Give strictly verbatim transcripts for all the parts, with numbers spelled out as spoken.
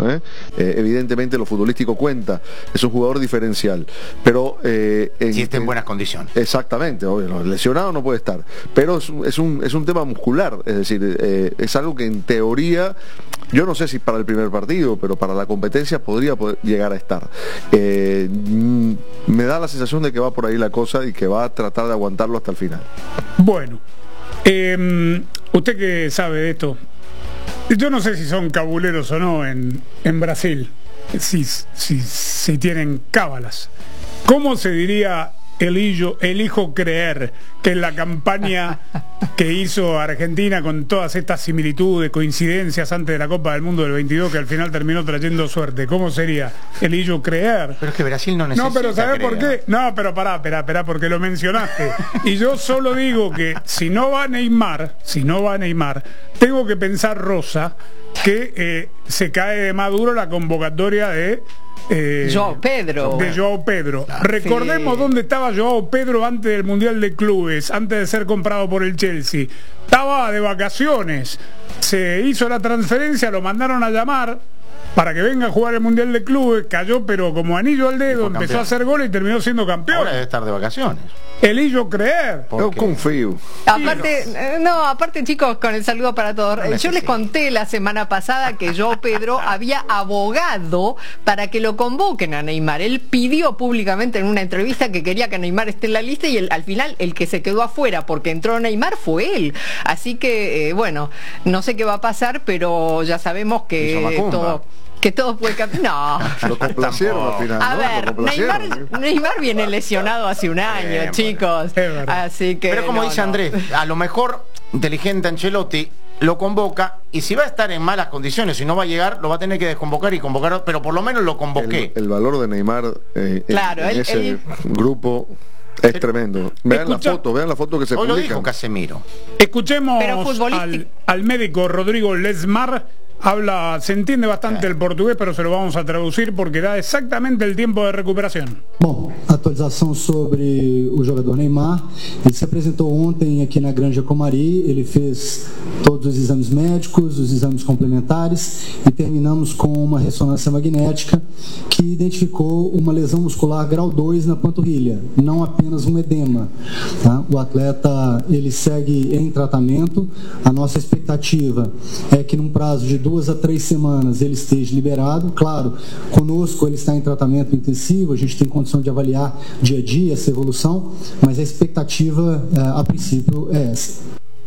¿eh? Eh, evidentemente lo futbolístico cuenta, es un jugador diferencial, pero eh, en, si está en buenas condiciones. Exactamente, obvio, lesionado no puede estar, pero es, es, un, es un tema muscular, es decir, eh, es algo que en teoría, yo no sé si para el primer partido, pero para la competencia podría poder llegar a estar. Eh, me da la sensación de que va por ahí la cosa y que va a tratar de aguantarlo hasta el final. Bueno, eh, usted que sabe de esto, yo no sé si son cabuleros o no en, en Brasil, si, si, si tienen cábalas. ¿Cómo se diría elijo, elijo creer que en la campaña que hizo Argentina con todas estas similitudes, coincidencias antes de la Copa del Mundo del veintidós, que al final terminó trayendo suerte? ¿Cómo sería? Elijo creer. Pero es que Brasil no necesita. No, pero ¿sabés creer. por qué? No, pero pará, pará, pará, porque lo mencionaste. Y yo solo digo que si no va Neymar, si no va Neymar, tengo que pensar, Rosa, que eh, se cae de maduro la convocatoria de Eh, Joao Pedro. De Joao Pedro. Claro, recordemos sí. dónde estaba Joao Pedro antes del Mundial de Clubes, antes de ser comprado por el Chelsea. Estaba de vacaciones. Se hizo la transferencia, lo mandaron a llamar para que venga a jugar el Mundial de Clubes. Cayó pero como anillo al dedo, empezó campeón. a hacer goles y terminó siendo campeón. Ahora debe estar de vacaciones. Elillo creer. Yo confío. Aparte, eh, no, aparte chicos, con el saludo para todos. No Yo les necesito. conté la semana pasada que Joao Pedro había abogado para que lo convoquen a Neymar. Él pidió públicamente en una entrevista que quería que Neymar esté en la lista y el, al final el que se quedó afuera porque entró Neymar fue él. Así que, eh, bueno, no sé qué va a pasar, pero ya sabemos que Hizo Macumba. todo... Que todo puede cambiar. No. Lo complacieron al final. A ¿no? ver, Lo complacieron. Neymar, Neymar viene lesionado hace un año, Bien, chicos. Es verdad. Así que. Pero como no, dice no. Andrés, a lo mejor inteligente Ancelotti lo convoca y si va a estar en malas condiciones, si no va a llegar, lo va a tener que desconvocar y convocar, pero por lo menos lo convoqué. El, el valor de Neymar eh, Claro, en, en él- ese él- grupo es tremendo. Vean Escucha- la foto, vean la foto que se Hoy lo publica. dijo Casemiro. Escuchemos Pero futbolístico. al, al médico Rodrigo Lesmar. Habla, se entiende bastante el portugués, pero se lo vamos a traducir porque da exactamente el tiempo de recuperación. Bom, atualização sobre o jogador Neymar. Ele se apresentou ontem aqui na Granja Comari, ele fez todos os exames médicos, os exames complementares e terminamos com uma ressonância magnética que identificou uma lesão muscular grau dois na panturrilha, não apenas um edema. Tá? O atleta ele segue em tratamento. A nossa expectativa é que num prazo de duas a três semanas ele esteja liberado. Claro, conosco ele está em tratamento intensivo, a gente tem condição de avaliar dia a dia essa evolução, mas a expectativa eh, a princípio é essa.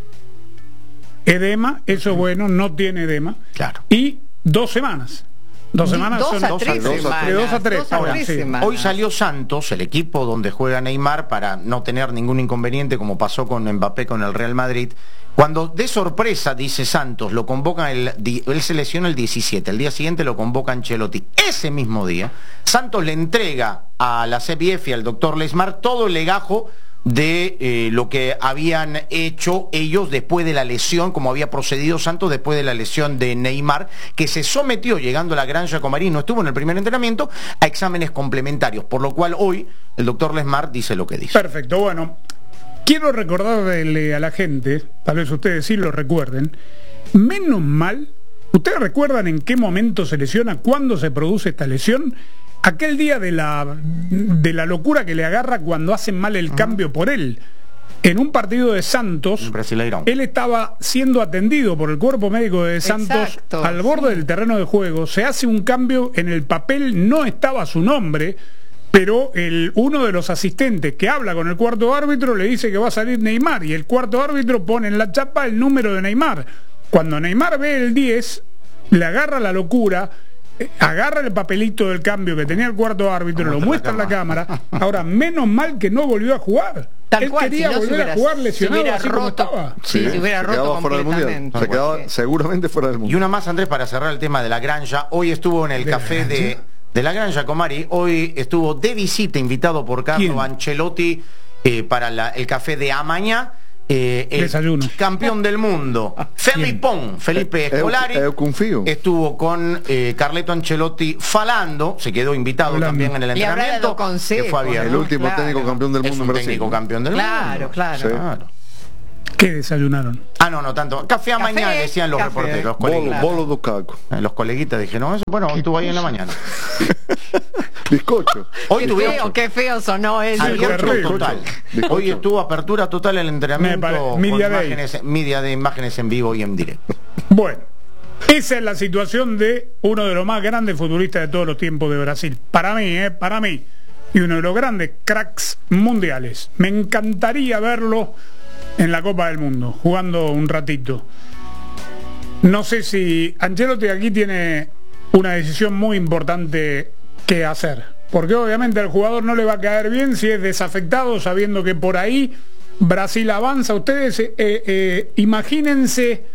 Edema, eso es bueno, no tiene edema. Claro. Y dos semanas. Dos semanas dos son a dos tres a tres. semanas. De dos a tres. Dos a Ahora, tres sí. semanas. Hoy salió Santos, el equipo donde juega Neymar, para no tener ningún inconveniente como pasó con Mbappé con el Real Madrid. Cuando de sorpresa, dice Santos, lo convocan, el, él se lesiona el diecisiete, el día siguiente lo convoca Ancelotti. Ese mismo día, Santos le entrega a la C B F y al doctor Lesmar todo el legajo de eh, lo que habían hecho ellos después de la lesión, como había procedido Santos después de la lesión de Neymar, que se sometió, llegando a la Granja Comari, no estuvo en el primer entrenamiento, a exámenes complementarios, por lo cual hoy el doctor Lesmar dice lo que dice. Perfecto, bueno. Quiero recordarle a la gente, tal vez ustedes sí lo recuerden, menos mal, ¿ustedes recuerdan en qué momento se lesiona, cuándo se produce esta lesión? Aquel día de la, de la locura que le agarra cuando hacen mal el cambio por él. En un partido de Santos, Brasileirão. él estaba siendo atendido por el cuerpo médico de Santos. Exacto, al borde del terreno de juego. Se hace un cambio, en el papel no estaba su nombre, pero el, uno de los asistentes que habla con el cuarto árbitro le dice que va a salir Neymar, y el cuarto árbitro pone en la chapa el número de Neymar. Cuando Neymar ve el diez, le agarra la locura, eh, agarra el papelito del cambio que tenía el cuarto árbitro, lo muestra en la cámara. Ahora, menos mal que no volvió a jugar. Tal Él cual, quería si no se volver hubiera- a jugar se lesionado hubiera así como roto. estaba. Sí, se hubiera se roto quedaba fuera del mundial. completamente. Se quedaba Sí. seguramente fuera del Y mundial. una más, Andrés, para cerrar el tema de la Granja. Hoy estuvo en el ¿De la café de, Granja? de la Granja Comari. Hoy estuvo de visita, invitado por Carlo ¿Quién? Ancelotti eh, para la- el café de Amaña. Eh, el Desayuno. campeón del mundo, Felipón, Felipe Eh, eu- Scolari, eu confío. estuvo con eh, Carleto Ancelotti falando, se quedó invitado Hablando. también en el Le habrá entrenamiento, dado consejos, que fue abierto. El último Claro. técnico campeón del Es mundo un en Brasil. técnico campeón del Claro, mundo. claro. Sí. Claro. ¿Qué desayunaron? Ah, no, no tanto. Café a Café, mañana decían los café. reporteros, los Bolo, coleguitas. bolo do caco. Eh, Los coleguitas dijeron eso. Bueno, estuvo ahí en la mañana. Bizcocho. Hoy Qué tuvimos feo, qué feo sonó eso. Sí, apertura qué rico. total. Bizcocho. Hoy estuvo apertura total el Me entrenamiento pare- con Media Day. imágenes, media de imágenes en vivo y en directo. Bueno, esa es la situación de uno de los más grandes futbolistas de todos los tiempos de Brasil. Para mí, ¿eh? Para mí. Y uno de los grandes cracks mundiales. Me encantaría verlo en la Copa del Mundo, jugando un ratito. No sé si Ancelotti aquí tiene una decisión muy importante que hacer. Porque obviamente al jugador no le va a caer bien si es desafectado, sabiendo que por ahí Brasil avanza. Ustedes eh, eh, imagínense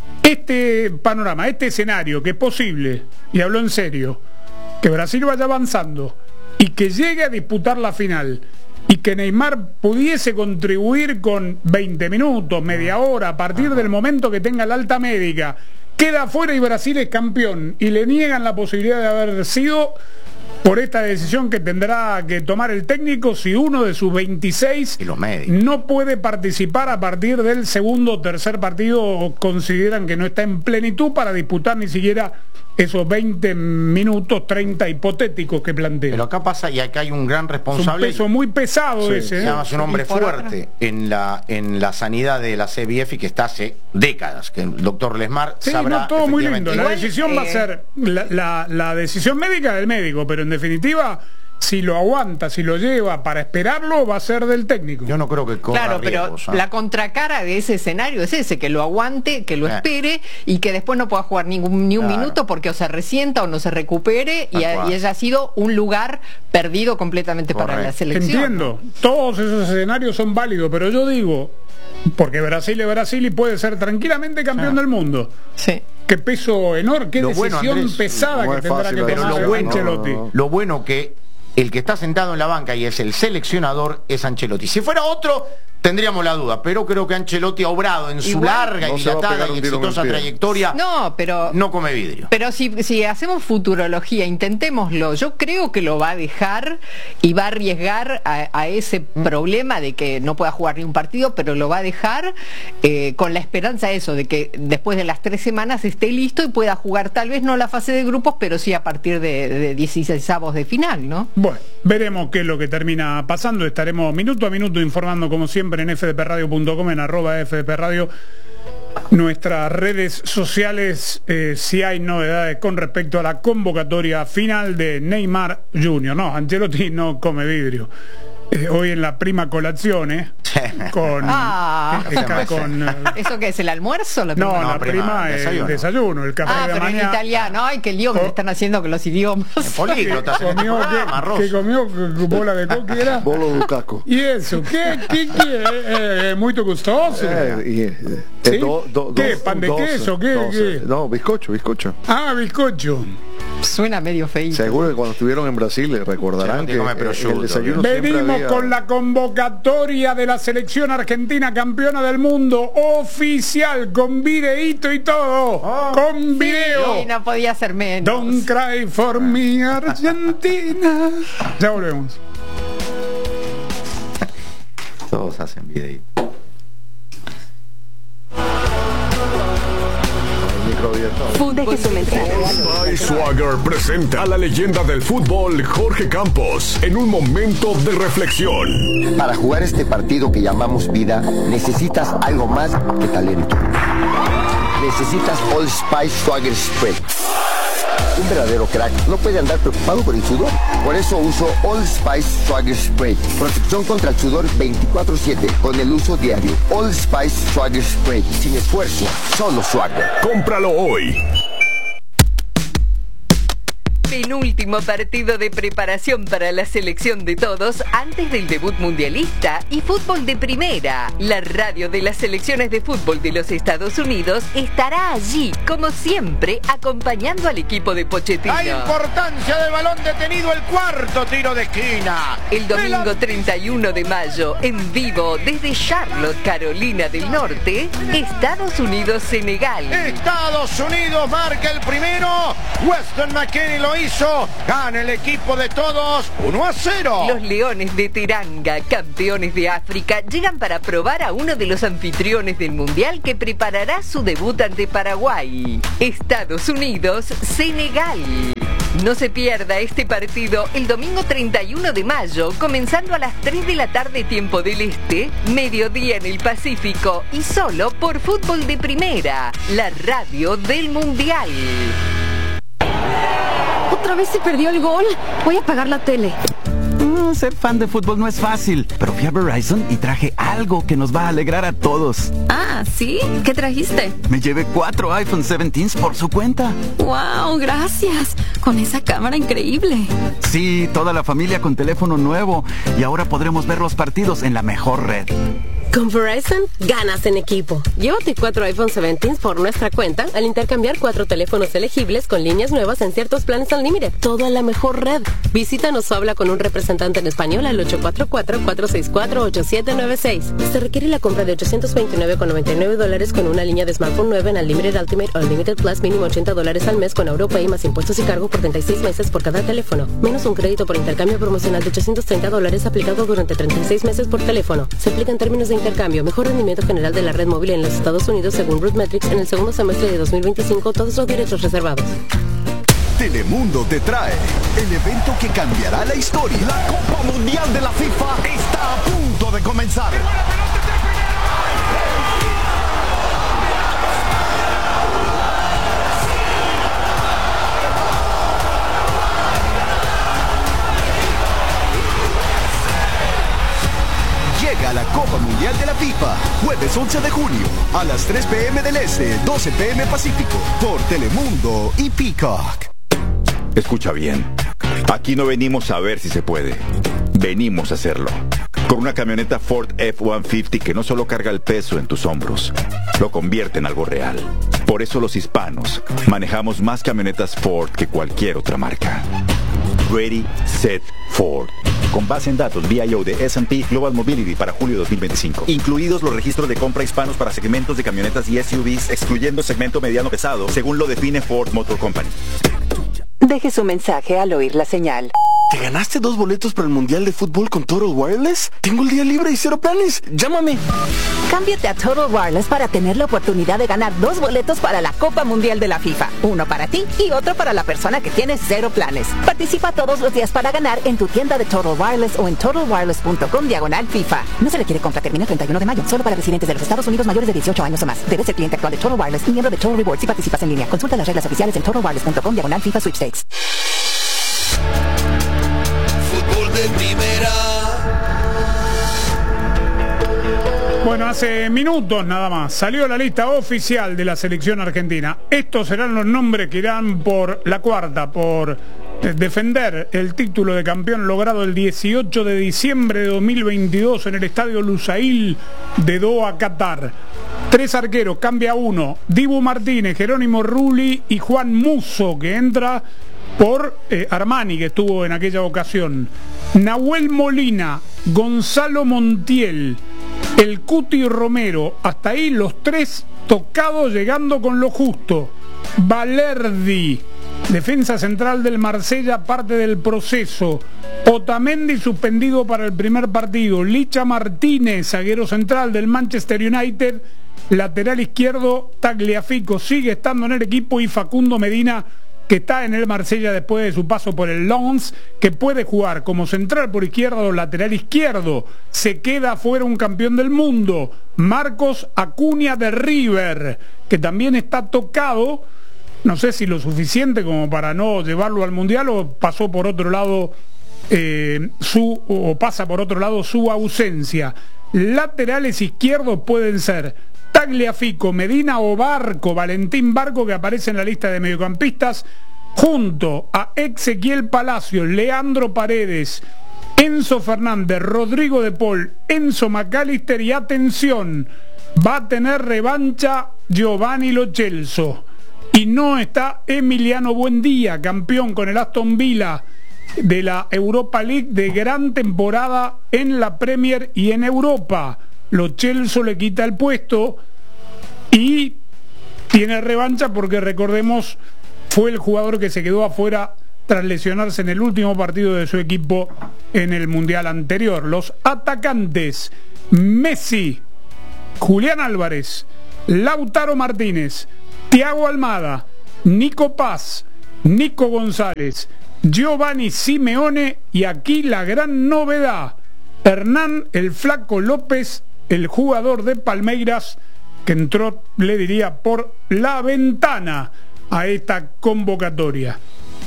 este panorama, este escenario, que es posible, y hablo en serio, que Brasil vaya avanzando y que llegue a disputar la final y que Neymar pudiese contribuir con veinte minutos, media hora, a partir del momento que tenga la alta médica, queda fuera y Brasil es campeón y le niegan la posibilidad de haber sido por esta decisión que tendrá que tomar el técnico si uno de sus veintiséis Y los médicos. no puede participar a partir del segundo o tercer partido o consideran que no está en plenitud para disputar ni siquiera esos veinte minutos, treinta hipotéticos que plantea. Pero acá pasa, y acá hay un gran Es un responsable. peso muy pesado Sí, ese. ¿eh? Además, un hombre Y por fuerte en la en la sanidad de la C B F y que está hace décadas, que el doctor Lesmar Sí, sabrá no, todo muy lindo. efectivamente. La Igual, decisión va a eh, ser la, la- la decisión médica del médico, pero en definitiva, si lo aguanta, si lo lleva para esperarlo, va a ser del técnico. Yo no creo que corra Claro, pero riesgos, ¿ah? la contracara de ese escenario es ese, que lo aguante, que lo Eh. espere y que después no pueda jugar ningún, ni un Claro. minuto porque o se resienta o no se recupere y, Tal a- cual. y haya sido un lugar perdido completamente para la Correcto. selección. Entiendo, todos esos escenarios son válidos, pero yo digo, porque Brasil es Brasil y puede ser tranquilamente campeón Ah. del mundo. Sí. Qué peso enorme, qué Lo bueno, decisión Andrés, pesada no que es tendrá fácil, que pero tomar lo bueno- Ancelotti. no, no, no. Lo bueno que el que está sentado en la banca y es el seleccionador es Ancelotti. Si fuera otro, tendríamos la duda, pero creo que Ancelotti ha obrado en su Igual- larga No y se va a dilatada pegar y un tiro en el exitosa pie. trayectoria. No, pero No come vidrio. Pero si, si hacemos futurología, intentémoslo, yo creo que lo va a dejar y va a arriesgar a, a ese problema de que no pueda jugar ni un partido, pero lo va a dejar eh, con la esperanza eso, de que después de las tres semanas esté listo y pueda jugar tal vez no la fase de grupos, pero sí a partir de, de dieciseisavos de final, ¿no? Bueno, veremos qué es lo que termina pasando. Estaremos minuto a minuto informando como siempre en f d p radio punto com, en arroba f d p radio. Nuestras redes sociales, eh, si hay novedades con respecto a la convocatoria final de Neymar junior No, Ancelotti no come vidrio. Eh, hoy en la prima colación, ¿eh? Con, Ah. eh, ca- con, eh, ¿Eso qué es el almuerzo? La no, prima? No, la prima, prima es desayuno. el desayuno, el café Ah, de pero en mañana. italiano. Ay, qué lío que Oh. me están haciendo con los idiomas. Políglotas en este Comió, programa, ¿qué, Rosa. ¿qué comió? ¿Qué bola de coqui era? Bolo do caco. ¿Y eso? ¿Qué, qué quiere? Eh, eh, muy gustoso. Eh, y, eh, ¿Sí? do- do- ¿Qué? dos- ¿Pan de doce, queso? ¿Qué? doce. ¿Qué? No, bizcocho, bizcocho. Ah, bizcocho. Suena medio feíto. Seguro que cuando estuvieron en Brasil eh, recordarán Sí, que come eh, prosciutto, el desayuno bien. siempre Venimos había- con la convocatoria de la selección argentina campeona del mundo oficial, con videíto y todo, con video. Sí, no podía ser menos. Don't cry for me, Argentina. Ya volvemos. Todos hacen video. el micro abierto. Deje su mensaje. By Swagger presenta a la leyenda del fútbol Jorge Campos en un momento de reflexión. Para jugar este partido que llamamos vida, necesitas algo más que talento. Necesitas Old Spice Swagger Spray. Un verdadero crack no puede andar preocupado por el sudor. Por eso uso Old Spice Swagger Spray. Protección contra el sudor veinticuatro siete con el uso diario. Old Spice Swagger Spray. Sin esfuerzo, solo Swagger. Cómpralo hoy. Penúltimo partido de preparación para la selección de todos antes del debut mundialista y fútbol de primera. La radio de las selecciones de fútbol de los Estados Unidos estará allí, como siempre, acompañando al equipo de Pochettino. La importancia del balón detenido, el cuarto tiro de esquina. El domingo treinta y uno de mayo, en vivo desde Charlotte, Carolina del Norte, Estados Unidos-Senegal. Estados Unidos marca el primero. Weston McKennie lo hizo hizo. Gana el equipo de todos uno a cero. Los Leones de Teranga, campeones de África, llegan para probar a uno de los anfitriones del Mundial que preparará su debut ante Paraguay. Estados Unidos, Senegal. No se pierda este partido el domingo treinta y uno de mayo, comenzando a las tres de la tarde tiempo del Este, mediodía en el Pacífico y solo por Fútbol de Primera, la radio del Mundial. ¿Otra vez se perdió el gol? Voy a apagar la tele. Mm, ser fan de fútbol no es fácil, pero fui a Verizon y traje algo que nos va a alegrar a todos. Ah, ¿sí? ¿Qué trajiste? Me llevé cuatro iPhone diecisiete por su cuenta. ¡Wow! Gracias. Con esa cámara increíble. Sí, toda la familia con teléfono nuevo. Y ahora podremos ver los partidos en la mejor red. Con Verizon, ganas en equipo. Llévate cuatro iPhone diecisiete por nuestra cuenta al intercambiar cuatro teléfonos elegibles con líneas nuevas en ciertos planes Unlimited. Todo en la mejor red. Visítanos o habla con un representante en español al ocho cuatro cuatro, cuatro seis cuatro, ocho siete nueve seis. Se requiere la compra de ochocientos veintinueve con noventa y nueve dólares con una línea de smartphone nueva en Unlimited Ultimate o Unlimited Plus, mínimo ochenta dólares al mes con AuroPay más impuestos y cargo por treinta y seis meses por cada teléfono. Menos un crédito por intercambio promocional de ochocientos treinta dólares aplicado durante treinta y seis meses por teléfono. Se aplica en términos de intercambio. Mejor rendimiento general de la red móvil en los Estados Unidos según RootMetrics en el segundo semestre de dos mil veinticinco. Todos los derechos reservados. Telemundo te trae el evento que cambiará la historia. La Copa Mundial de la FIFA está a punto de comenzar. Llega la Copa Mundial de la FIFA, jueves once de junio, a las tres pe eme del Este, doce pe eme Pacífico, por Telemundo y Peacock. Escucha bien, aquí no venimos a ver si se puede, venimos a hacerlo. Con una camioneta Ford F ciento cincuenta que no solo carga el peso en tus hombros, lo convierte en algo real. Por eso los hispanos manejamos más camionetas Ford que cualquier otra marca. Ready, Set, Ford. Con base en datos V I O de ese and P Global Mobility para julio de dos mil veinticinco. Incluidos los registros de compra hispanos para segmentos de camionetas y S U Vs, excluyendo segmento mediano pesado, según lo define Ford Motor Company. Deje su mensaje al oír la señal. ¿Te ganaste dos boletos para el Mundial de Fútbol con Total Wireless? Tengo el día libre y cero planes. Llámame. Cámbiate a Total Wireless para tener la oportunidad de ganar dos boletos para la Copa Mundial de la FIFA. Uno para ti y otro para la persona que tiene cero planes. Participa todos los días para ganar en tu tienda de Total Wireless o en total wireless punto com diagonal FIFA. No se requiere compra, termina el treinta y uno de mayo. Solo para residentes de los Estados Unidos mayores de dieciocho años o más. Debes ser cliente actual de Total Wireless y miembro de Total Rewards si participas en línea. Consulta las reglas oficiales en total wireless punto com diagonal FIFA Sweepstakes. De primera. Bueno, hace minutos nada más salió la lista oficial de la selección argentina. Estos serán los nombres que irán por la cuarta, por defender el título de campeón logrado el dieciocho de diciembre de dos mil veintidós en el estadio Lusail de Doha, Qatar. Tres arqueros, cambia uno: Dibu Martínez, Jerónimo Rulli y Juan Musso, que entra por eh, Armani, que estuvo en aquella ocasión. Nahuel Molina, Gonzalo Montiel, el Cuti Romero. Hasta ahí los tres tocados, llegando con lo justo. Valerdi, defensa central del Marsella, parte del proceso. Otamendi suspendido para el primer partido. Licha Martínez, zaguero central del Manchester United. Lateral izquierdo, Tagliafico sigue estando en el equipo. Y Facundo Medina, que está en el Marsella después de su paso por el Lens, que puede jugar como central por izquierda o lateral izquierdo. Se queda fuera un campeón del mundo, Marcos Acuña de River, que también está tocado, no sé si lo suficiente como para no llevarlo al Mundial, o pasó por otro lado eh, su o pasa por otro lado su ausencia. Laterales izquierdos pueden ser Tagliafico, Medina o Barco, Valentín Barco, que aparece en la lista de mediocampistas, junto a Ezequiel Palacios, Leandro Paredes, Enzo Fernández, Rodrigo de Paul, Enzo McAllister y atención, va a tener revancha Giovanni Lo Celso. Y no está Emiliano Buendía, campeón con el Aston Villa de la Europa League, de gran temporada en la Premier y en Europa. Lo Celso le quita el puesto y tiene revancha porque, recordemos, fue el jugador que se quedó afuera tras lesionarse en el último partido de su equipo en el Mundial anterior. Los atacantes: Messi, Julián Álvarez, Lautaro Martínez, Thiago Almada, Nico Paz, Nico González, Giovanni Simeone, y aquí la gran novedad: Hernán el Flaco López, el jugador de Palmeiras, que entró, le diría, por la ventana a esta convocatoria.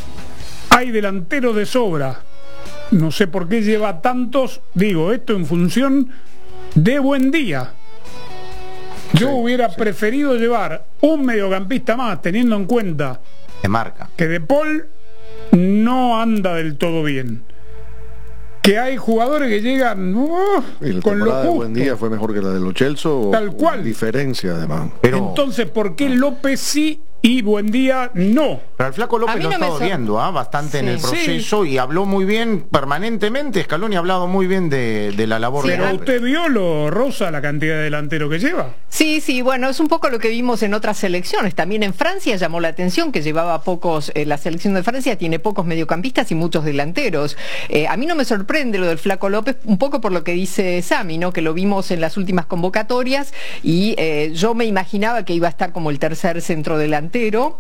Hay delanteros de sobra, no sé por qué lleva tantos, digo esto en función de Buendía. Yo sí, hubiera sí. preferido llevar un mediocampista más, teniendo en cuenta de marca que De Paul no anda del todo bien, que hay jugadores que llegan uh, y con lo justo. Buendía fue mejor que la de Lo Celso, tal cual, diferencia además. Pero entonces, ¿por qué López sí y Buendía no? Pero el Flaco López lo ha estado viendo ¿eh? bastante sí. en el proceso, sí. y habló muy bien permanentemente. Scaloni ha hablado muy bien de, de la labor sí, de Pero López. ¿Usted vio, lo Rosa, la cantidad de delantero que lleva? Sí, sí, bueno, es un poco lo que vimos en otras selecciones. También en Francia llamó la atención que llevaba pocos, eh, la selección de Francia tiene pocos mediocampistas y muchos delanteros. Eh, a mí no me sorprende lo del Flaco López, un poco por lo que dice Sami, ¿no? Que lo vimos en las últimas convocatorias, y eh, yo me imaginaba que iba a estar como el tercer centro delantero.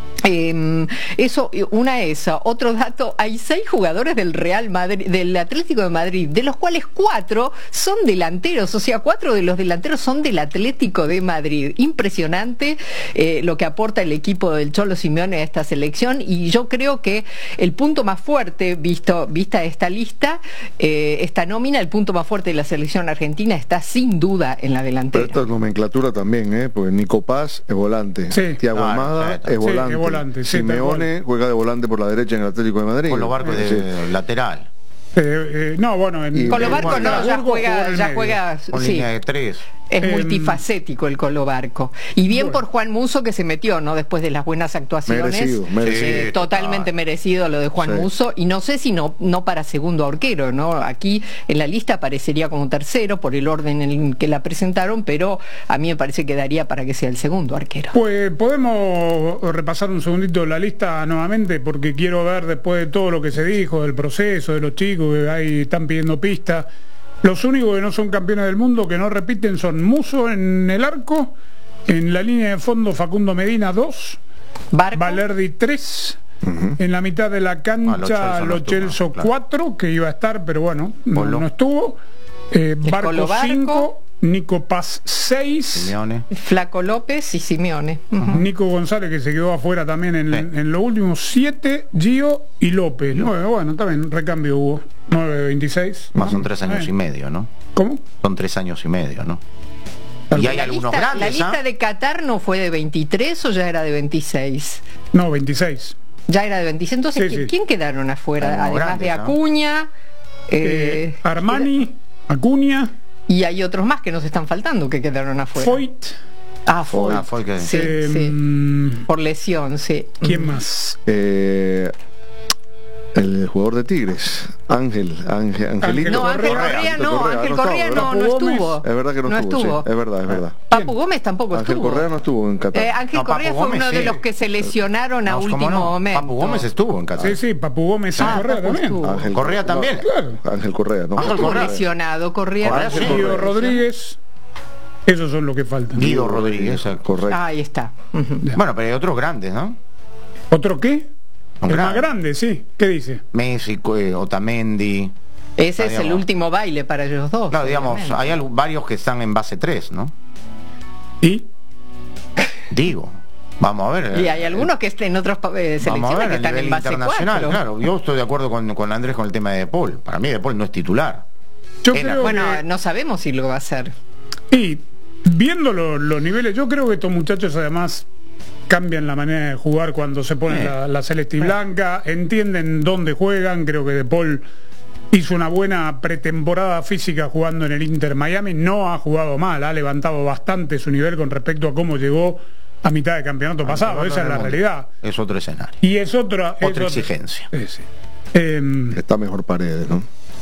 Eh, eso, una esa. Otro dato: hay seis jugadores del Real Madrid, del Atlético de Madrid, de los cuales cuatro son delanteros, o sea, cuatro de los delanteros son del Atlético de Madrid. Impresionante eh, lo que aporta el equipo del Cholo Simeone a esta selección, y yo creo que el punto más fuerte, visto vista esta lista, eh, esta nómina, el punto más fuerte de la selección argentina está sin duda en la delantera. Pero esta nomenclatura también, ¿eh? Porque Nico Paz es volante, sí. Thiago ah, Almada sí, es volante. Sí, volante, Simeone sí, juega de volante por la derecha en el Atlético de Madrid. Con los barcos de sí. lateral. Eh, eh, no, bueno, en, con los barcos no, ya juega, ya juega, con sí. línea de tres. Es eh, multifacético el Colo Barco. Y bien bueno. por Juan Musso, que se metió, ¿no? Después de las buenas actuaciones. Merecido, merecido. Eh, totalmente ah. merecido lo de Juan sí. Musso. Y no sé si no, no para segundo arquero, ¿no? Aquí en la lista aparecería como tercero por el orden en el que la presentaron, pero a mí me parece que daría para que sea el segundo arquero. Pues podemos repasar un segundito la lista nuevamente, porque quiero ver, después de todo lo que se dijo, del proceso, de los chicos que ahí están pidiendo pistas. Los únicos que no son campeones del mundo, que no repiten, son Musso en el arco, en la línea de fondo Facundo Medina dos, Barco. Valerdi tres, uh-huh. en la mitad de la cancha ah, Lo Celso cuatro, claro. que iba a estar, pero bueno, no, no estuvo, eh, Barco cinco, Nico Paz seis, Simeone. Flaco López y Simeone. Uh-huh. Nico González, que se quedó afuera también en, sí. en los últimos siete, Gio y López. nueve, bueno, también recambio hubo. nueve veintiséis. Más son tres años y medio, ¿no? ¿Cómo? Son tres años y medio, ¿no? Y hay la algunos lista, grandes. ¿La lista ¿eh? de Qatar no fue de veintitrés o ya era de veintiséis? No, veintiséis. Ya era de veintiséis. Entonces, sí, ¿quién, sí. ¿quién quedaron afuera? Además grandes, de Acuña. ¿no? Eh, eh, Armani, Acuña. Y hay otros más que nos están faltando que quedaron afuera. Foyt. Ah, Foyt. Ah, Foyt que... sí, eh, sí. Por lesión, sí. ¿Quién más? Eh... El jugador de Tigres, Ángel, Ángel, Angelito. No, Ángel Correa, Correa no, Correa, Ángel Correa no, no, no estuvo. Es verdad que no, no estuvo, estuvo. Sí, es verdad, es verdad. Papu Gómez tampoco Ángel estuvo. Ángel Correa no estuvo en Qatar. Eh, Ángel no, Correa Papu fue Gómez, uno sí. de los que se lesionaron a no, último no? momento. Papu Gómez estuvo en Qatar. Sí, sí, Papu Gómez ah, y Correa Papu también. Estuvo. Ángel Correa no, también. Claro. Ángel Correa, no. Ángel Correa. Lesionado, Correa. Correa sí. Guido Rodríguez. Esos son los que faltan. Guido Rodríguez, correcto. Ah, ahí está. Uh-huh. Bueno, pero hay otros grandes, ¿no? ¿Otro qué? Un el grande. más grande, sí. ¿Qué dice? Messi, eh, Otamendi. Ese no, es digamos, el último baile para ellos dos. Claro, digamos, obviamente. hay algo, varios que están en base tres, ¿no? ¿Y? Digo, vamos a ver. Y hay algunos que estén en otras eh, selecciones ver, que están en base cuatro. Claro, yo estoy de acuerdo con, con Andrés con el tema de De Paul. Para mí De Paul no es titular. Yo Era. creo Bueno, que... no sabemos si lo va a hacer. Y viendo lo, los niveles, yo creo que estos muchachos además cambian la manera de jugar cuando se ponen eh. la, la celeste y blanca, entienden dónde juegan. Creo que De Paul hizo una buena pretemporada física jugando en el Inter Miami, no ha jugado mal, ha levantado bastante su nivel con respecto a cómo llegó a mitad de campeonato ah, pasado, esa es la realidad. Es otro escenario. Y es otra, otra es exigencia. Otro, sí. eh, Está mejor Paredes, ¿no?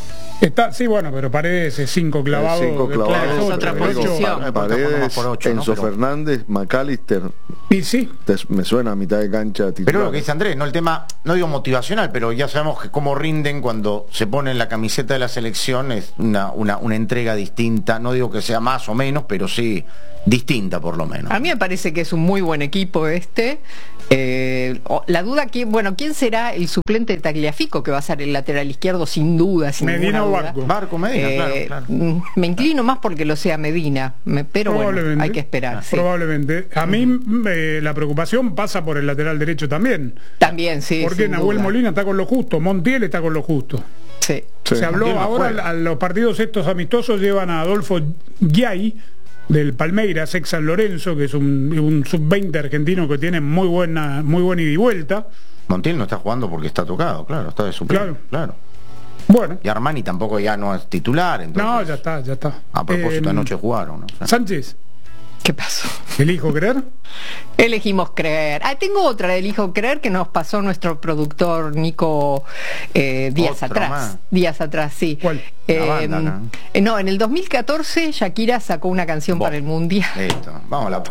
Está, sí, bueno, pero Paredes es cinco clavados. Cinco clavados. Claro, es otra posición. Pa- Paredes, por ocho, Enzo ¿no? Pero- Fernández, McAllister. Y sí. Te- me suena a mitad de cancha titular. Pero lo que dice Andrés, no el tema, no digo motivacional, pero ya sabemos que cómo rinden cuando se ponen la camiseta de la selección, es una, una, una entrega distinta, no digo que sea más o menos, pero sí distinta por lo menos. A mí me parece que es un muy buen equipo este. Eh, o- la duda que, bueno, ¿quién será el suplente de Tagliafico que va a ser el lateral izquierdo sin duda? Sin Medina ninguna o duda? Barco. Barco, Medina, Eh, claro, claro. mm, Me inclino más porque lo sea Medina, me- pero bueno, Probablemente. hay que esperar. sí. Probablemente. A mí eh, la preocupación pasa por el lateral derecho también. También, sí. Porque sin Nahuel duda. Molina está con lo justo, Montiel está con lo justo. Sí. Sí. Se habló Montiel no ahora, juega. a los partidos estos amistosos llevan a Adolfo Giai del Palmeiras, ex San Lorenzo, que es un, un sub veinte argentino que tiene muy buena, muy buena ida y vuelta. Montiel no está jugando porque está tocado, claro, está de suplente, Claro. claro. Bueno, Y Armani tampoco ya no es titular, entonces. no, ya está, ya está. A propósito, Eh, anoche jugaron, ¿no? O sea, Sánchez, ¿Qué pasó? elijo creer. Elegimos creer. Ah, tengo otra de Elijo creer que nos pasó nuestro productor Nico eh, días Otro atrás. más. Días atrás, sí. ¿Cuál? Eh, La banda, acá. eh, no, en el dos mil catorce Shakira sacó una canción Vos. para el Mundial. Listo, vamos a la...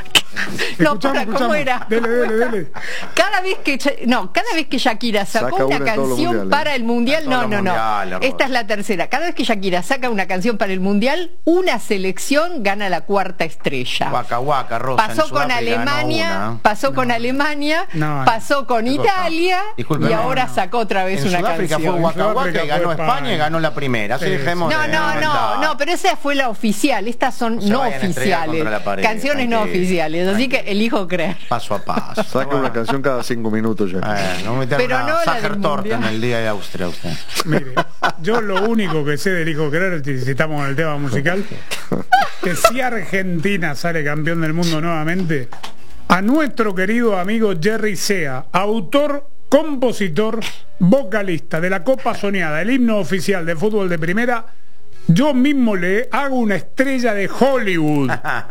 No, Escuchamos, para, ¿cómo escuchamos. era? Dele, dele, dele. Cada vez que Sha- no, cada vez que Shakira sacó Saca una una en todos los canción mundiales. para el mundial, En no, todos no, los no. mundiales, Esta es la tercera. Cada vez que Shakira saca una canción para el mundial, una selección gana la cuarta estrella. Waka Waka, Rosa, Pasó en con Sudáfrica ganó Alemania, una. pasó con Alemania, No, no. pasó con ¿Qué cosa? Italia Disculpe, y no, ahora no. sacó otra vez En una Sudáfrica canción. fue Waka Waka Sudáfrica y ganó fue España España. y ganó la primera. Así Sí, dejemos No, de no, no, inventar. no, pero esa fue la oficial, estas son se no vayan a estrellar oficiales, contra la pared, canciones no tranquilo, oficiales, así que elijo creer. Paso a paso. Saca una canción cada cinco minutos ya. Eh, no meter Pero una no la del Sachertorte en Mundial. el día de Austria usted. Mire, yo lo único que sé del hijo querer, si si estamos en el tema musical, que si Argentina sale campeón del mundo nuevamente, a nuestro querido amigo Jerry Sea, autor, compositor, vocalista de la Copa Soñada, el himno oficial de fútbol de primera, yo mismo le hago una estrella de Hollywood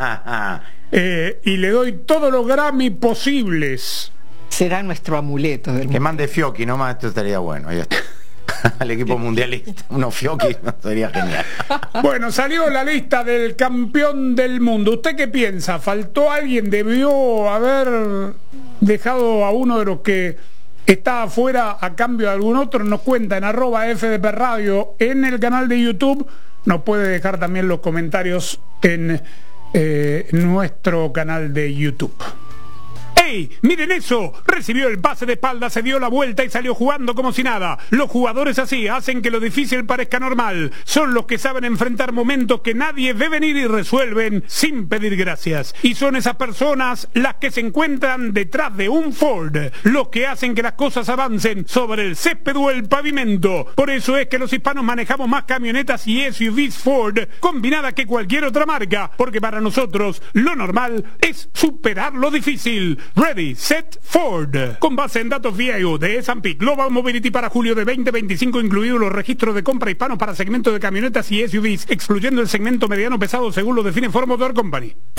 eh, y le doy todos los Grammy posibles. Será nuestro amuleto del Que mundo. mande Fiocchi nomás, esto estaría bueno. Ahí está. Al equipo mundialista. Uno Fiocchi sería genial. Bueno, salió la lista del campeón del mundo. ¿Usted qué piensa? ¿Faltó alguien? ¿Debió haber dejado a uno de los que está afuera a cambio de algún otro? Nos cuenta en arroba F D P Radio en el canal de YouTube. Nos puede dejar también los comentarios en eh, nuestro canal de YouTube. ¡Ey! ¡Miren eso! Recibió el pase de espalda, se dio la vuelta y salió jugando como si nada. Los jugadores así hacen que lo difícil parezca normal. Son los que saben enfrentar momentos que nadie ve venir y resuelven sin pedir gracias. Y son esas personas las que se encuentran detrás de un Ford, los que hacen que las cosas avancen sobre el césped o el pavimento. Por eso es que los hispanos manejamos más camionetas y S U Vs Ford combinada que cualquier otra marca, porque para nosotros lo normal es superar lo difícil. Ready, Set, Ford. Con base en datos V I O de S and P Global Mobility para julio de veinte veinticinco, incluidos los registros de compra hispanos para segmento de camionetas y S U Vs, excluyendo el segmento mediano pesado según lo define Ford Motor Company.